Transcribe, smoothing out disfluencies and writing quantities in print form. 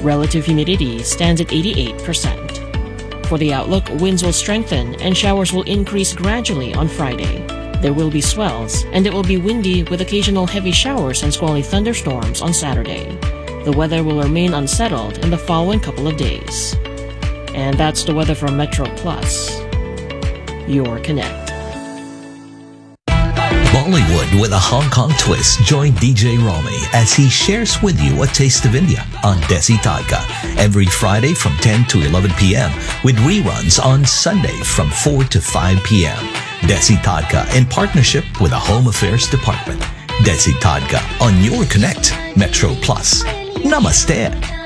Relative humidity stands at 88%. For the outlook, winds will strengthen and showers will increase gradually on Friday. There will be swells, and it will be windy with occasional heavy showers and squally thunderstorms on Saturday. The weather will remain unsettled in the following couple of days. And that's the weather from Metro Plus, your Connect. Bollywood with a Hong Kong twist. Join DJ Romy as he shares with you a taste of India on Desi Tadka every Friday from 10 to 11 p.m. with reruns on Sunday from 4 to 5 p.m. Desi Tadka in partnership with the Home Affairs Department. Desi Tadka on your Connect Metro Plus. Namaste.